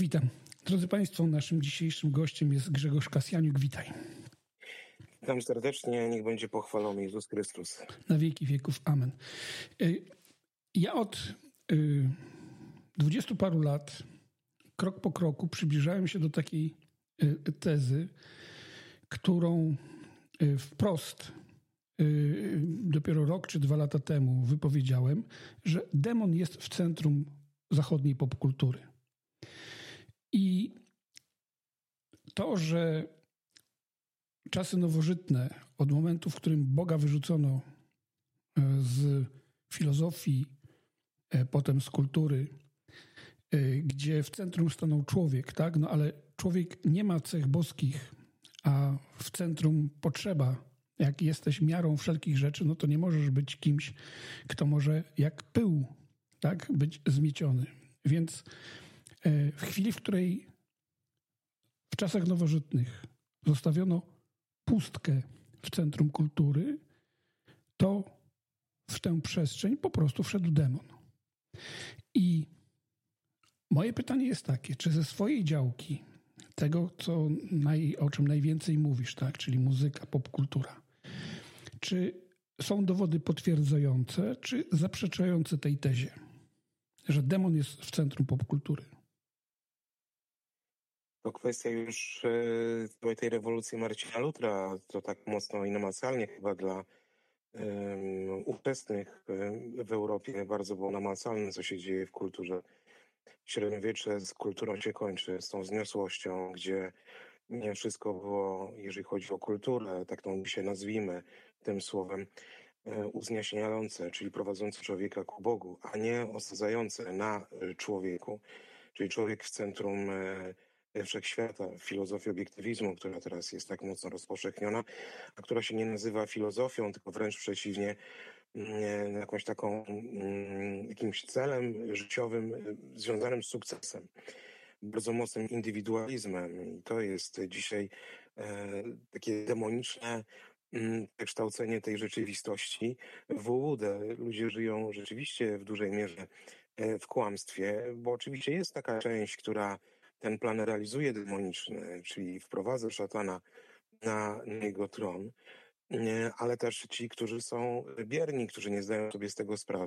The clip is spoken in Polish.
Witam. Drodzy Państwo, naszym dzisiejszym gościem jest Grzegorz Kasjaniuk. Witaj. Witam serdecznie, niech będzie pochwalony Jezus Chrystus. Na wieki wieków. Amen. Ja od 20 paru lat, krok po kroku, przybliżałem się do takiej tezy, którą wprost dopiero rok czy 2 lata temu wypowiedziałem, że demon jest w centrum zachodniej popkultury. I to, że czasy nowożytne, od momentu, w którym Boga wyrzucono z filozofii, potem z kultury, gdzie w centrum stanął człowiek, tak? No ale człowiek nie ma cech boskich, a w centrum potrzeba. Jak jesteś miarą wszelkich rzeczy, no to nie możesz być kimś, kto może jak pył, tak? Być zmieciony. Więc w chwili, w której w czasach nowożytnych zostawiono pustkę w centrum kultury, to w tę przestrzeń po prostu wszedł demon. I moje pytanie jest takie, czy ze swojej działki, tego, o czym najwięcej mówisz, tak, czyli muzyka, popkultura, czy są dowody potwierdzające, czy zaprzeczające tej tezie, że demon jest w centrum popkultury? To kwestia już tej rewolucji Marcina Lutra, to tak mocno i namacalnie chyba dla ówczesnych w Europie bardzo było namacalne, co się dzieje w kulturze. Średniowiecze z kulturą się kończy, z tą wzniosłością, gdzie nie wszystko było, jeżeli chodzi o kulturę, tak tą się nazwijmy tym słowem, uznieśniające, czyli prowadzące człowieka ku Bogu, a nie osadzające na człowieku, czyli człowiek w centrum wszechświata, filozofii obiektywizmu, która teraz jest tak mocno rozpowszechniona, a która się nie nazywa filozofią, tylko wręcz przeciwnie, jakąś taką, jakimś celem życiowym związanym z sukcesem, bardzo mocnym indywidualizmem. I to jest dzisiaj takie demoniczne przekształcenie tej rzeczywistości w ułudę. Ludzie żyją rzeczywiście w dużej mierze w kłamstwie, bo oczywiście jest taka część, która ten plan realizuje demoniczny, czyli wprowadza szatana na jego tron, ale też ci, którzy są bierni, którzy nie zdają sobie z tego sprawy.